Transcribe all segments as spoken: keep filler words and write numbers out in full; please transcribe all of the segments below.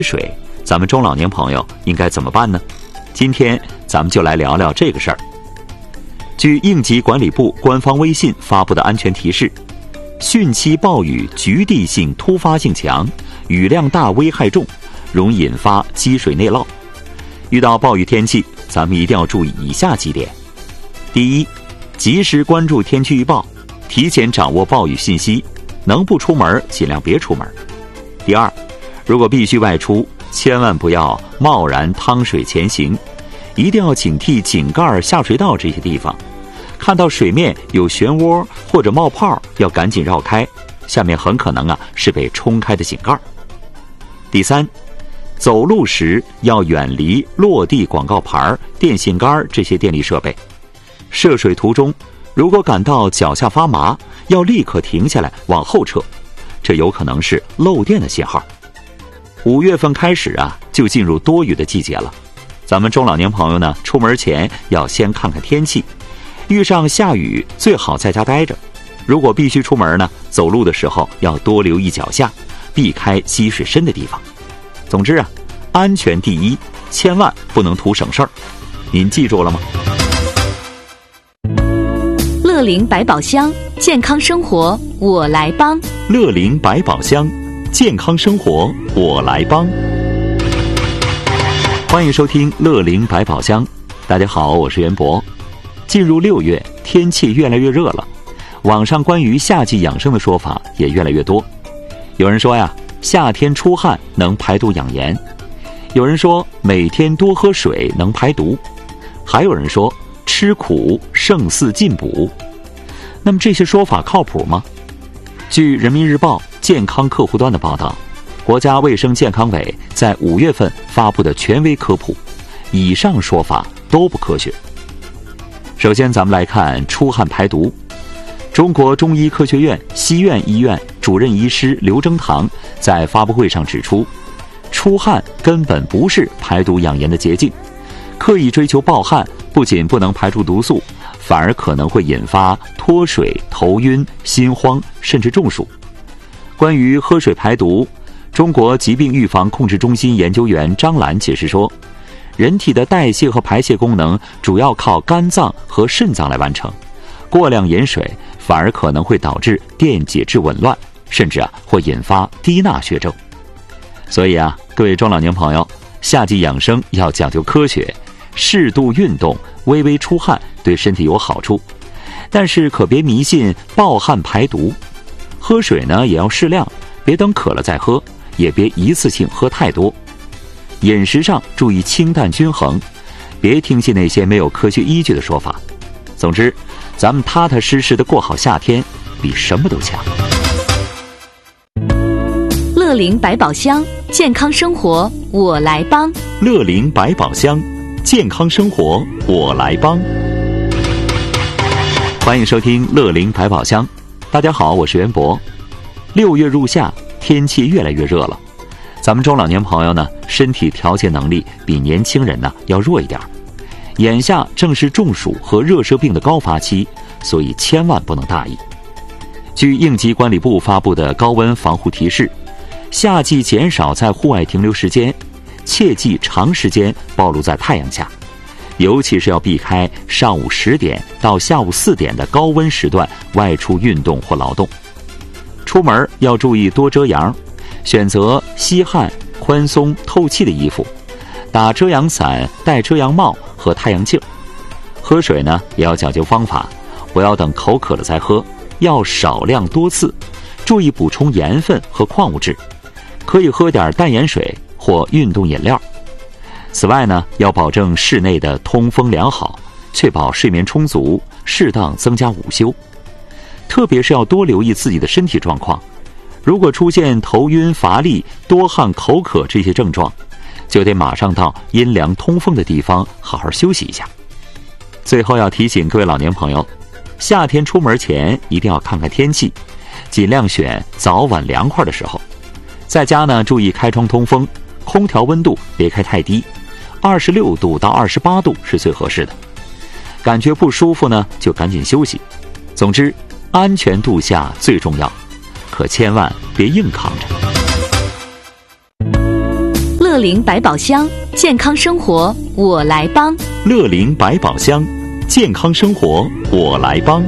水，咱们中老年朋友应该怎么办呢？今天咱们就来聊聊这个事儿。据应急管理部官方微信发布的安全提示，汛期暴雨局地性突发性强，雨量大危害重，容易引发积水内涝。遇到暴雨天气，咱们一定要注意以下几点。第一，及时关注天气预报，提前掌握暴雨信息，能不出门尽量别出门。第二，如果必须外出，千万不要贸然趟水前行，一定要警惕井盖、下水道这些地方。看到水面有漩涡或者冒泡，要赶紧绕开，下面很可能啊是被冲开的井盖。第三，走路时要远离落地广告牌、电线杆这些电力设备。涉水途中，如果感到脚下发麻，要立刻停下来往后撤，这有可能是漏电的信号。五月份开始啊，就进入多雨的季节了。咱们中老年朋友呢，出门前要先看看天气，遇上下雨最好在家待着。如果必须出门呢，走路的时候要多留意脚下，避开积水深的地方。总之啊，安全第一，千万不能图省事儿。您记住了吗？ 乐龄百宝箱，健康生活我来帮。 乐龄百宝箱，健康生活我来帮。欢迎收听乐龄百宝箱。大家好，我是袁博。进入六月，天气越来越热了，网上关于夏季养生的说法也越来越多。有人说呀，夏天出汗能排毒养颜；有人说每天多喝水能排毒；还有人说吃苦胜似进补。那么这些说法靠谱吗？据人民日报健康客户端的报道，国家卫生健康委在五月份发布的权威科普，以上说法都不科学。首先咱们来看出汗排毒。中国中医科学院西苑医院主任医师刘征堂在发布会上指出，出汗根本不是排毒养颜的捷径，刻意追求暴汗不仅不能排出毒素，反而可能会引发脱水、头晕、心慌，甚至中暑。关于喝水排毒，中国疾病预防控制中心研究员张兰解释说，人体的代谢和排泄功能主要靠肝脏和肾脏来完成，过量饮水反而可能会导致电解质紊乱，甚至啊会引发低钠血症。所以啊，各位中老年朋友，夏季养生要讲究科学，适度运动，微微出汗对身体有好处，但是可别迷信暴汗排毒。喝水呢也要适量，别等渴了再喝，也别一次性喝太多。饮食上注意清淡均衡，别听信那些没有科学依据的说法。总之，咱们踏踏实实的过好夏天，比什么都强。 乐龄百宝箱，健康生活我来帮。 乐龄百宝箱，健康生活我来帮。欢迎收听乐龄百宝箱。大家好，我是袁博。六月入夏，天气越来越热了，咱们中老年朋友呢，身体调节能力比年轻人呢要弱一点。眼下正是中暑和热射病的高发期，所以千万不能大意。据应急管理部发布的高温防护提示，夏季减少在户外停留时间，切忌长时间暴露在太阳下，尤其是要避开上午十点到下午四点的高温时段外出运动或劳动。出门要注意多遮阳，选择吸汗、宽松、透气的衣服，打遮阳伞、戴遮阳帽和太阳镜。喝水呢也要讲究方法，不要等口渴了再喝，要少量多次，注意补充盐分和矿物质，可以喝点淡盐水或运动饮料。此外呢，要保证室内的通风良好，确保睡眠充足，适当增加午休。特别是要多留意自己的身体状况，如果出现头晕、乏力、多汗、口渴这些症状，就得马上到阴凉通风的地方好好休息一下。最后要提醒各位老年朋友，夏天出门前一定要看看天气，尽量选早晚凉快的时候。在家呢，注意开窗通风，空调温度别开太低，二十六度到二十八度是最合适的。感觉不舒服呢，就赶紧休息。总之，安全度夏最重要，可千万别硬扛着。 乐龄百宝箱，健康生活我来帮。 乐龄百宝箱，健康生活我来帮。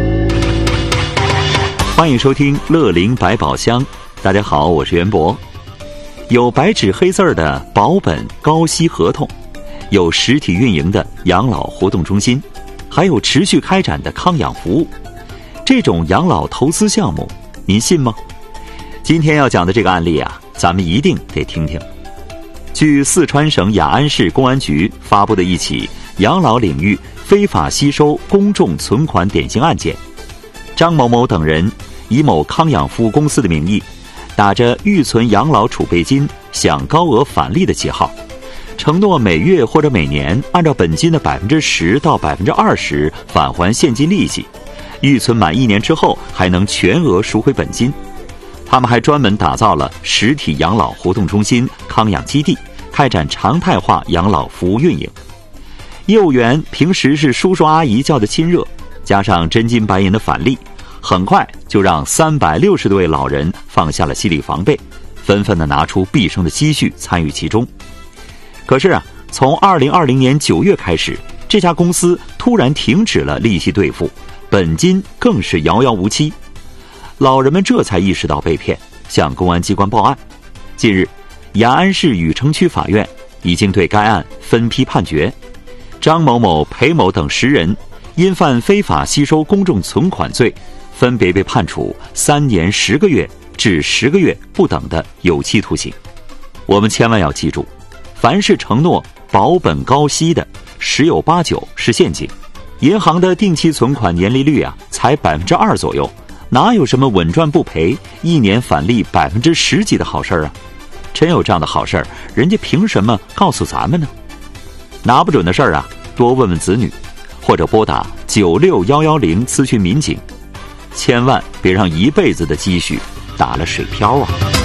欢迎收听乐龄百宝箱。大家好，我是袁博。有白纸黑字的保本高息合同，有实体运营的养老活动中心，还有持续开展的康养服务。这种养老投资项目，您信吗？今天要讲的这个案例啊，咱们一定得听听。据四川省雅安市公安局发布的一起养老领域非法吸收公众存款典型案件，张某某等人以某康养服务公司的名义，打着预存养老储备金享高额返利的旗号，承诺每月或者每年按照本金的百分之十到百分之二十返还现金利息，预存满一年之后还能全额赎回本金。他们还专门打造了实体养老活动中心、康养基地，开展常态化养老服务运营。业务员平时是叔叔阿姨叫的亲热，加上真金白银的返利，很快就让三百六十多位老人放下了心理防备，纷纷的拿出毕生的积蓄参与其中。可是啊，从二零二零年九月开始，这家公司突然停止了利息兑付，本金更是遥遥无期。老人们这才意识到被骗，向公安机关报案。近日，雅安市禹城区法院已经对该案分批判决，张某某、裴某等十人因犯非法吸收公众存款罪，分别被判处三年十个月至十个月不等的有期徒刑。我们千万要记住，凡是承诺保本高息的，十有八九是陷阱。银行的定期存款年利率啊，才百分之二左右，哪有什么稳赚不赔、一年返利百分之十几的好事啊？真有这样的好事儿，人家凭什么告诉咱们呢？拿不准的事儿啊，多问问子女，或者拨打九六幺幺零咨询民警，千万别让一辈子的积蓄打了水漂啊！